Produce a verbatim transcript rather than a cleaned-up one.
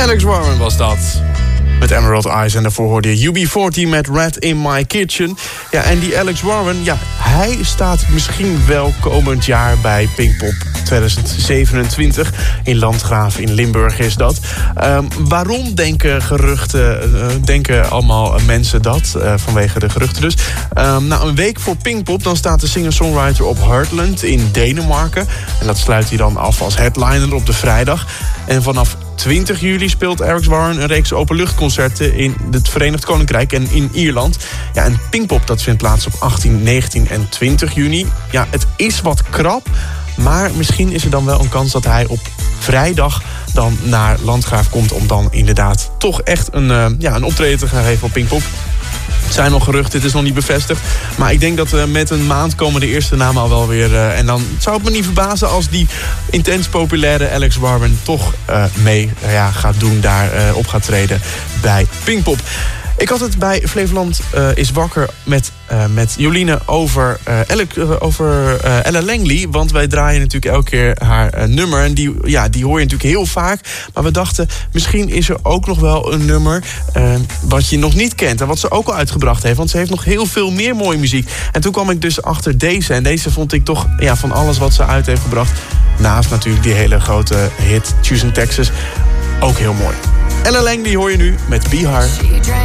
Alex Warren was dat. Met Emerald Eyes. En daarvoor hoorde je U B veertien met Rat in My Kitchen. Ja, en die Alex Warren, ja, hij staat misschien wel komend jaar bij Pinkpop tweeduizend zevenentwintig. In Landgraaf in Limburg is dat. Um, waarom denken geruchten, uh, denken allemaal mensen dat? Uh, vanwege de geruchten dus. Um, nou, een week voor Pinkpop, dan staat de singer-songwriter op Heartland in Denemarken. En dat sluit hij dan af als headliner op de vrijdag. En vanaf twintig juli speelt Alex Warren een reeks openluchtconcerten in het Verenigd Koninkrijk en in Ierland. Ja, en Pinkpop dat vindt plaats op achttien, negentien en twintig juni. Ja, het is wat krap, maar misschien is er dan wel een kans dat hij op vrijdag dan naar Landgraaf komt om dan inderdaad toch echt een, uh, ja, een optreden te gaan geven op Pinkpop. Het zijn nog geruchten, het is nog niet bevestigd. Maar ik denk dat uh, met een maand komen de eerste namen al wel weer. Uh, en dan zou het me niet verbazen als die intens populaire Alex Warren toch uh, mee uh, ja, gaat doen, daar uh, op gaat treden bij Pinkpop. Ik had het bij Flevoland uh, is wakker met, uh, met Joline over, uh, Elle, uh, over uh, Ella Langley. Want wij draaien natuurlijk elke keer haar uh, nummer. En die, ja, die hoor je natuurlijk heel vaak. Maar we dachten, misschien is er ook nog wel een nummer uh, wat je nog niet kent. En wat ze ook al uitgebracht heeft. Want ze heeft nog heel veel meer mooie muziek. En toen kwam ik dus achter deze. En deze vond ik toch ja, van alles wat ze uit heeft gebracht. Naast natuurlijk die hele grote hit Choosing Texas. Ook heel mooi. Ella Langley hoor je nu met Be Hard.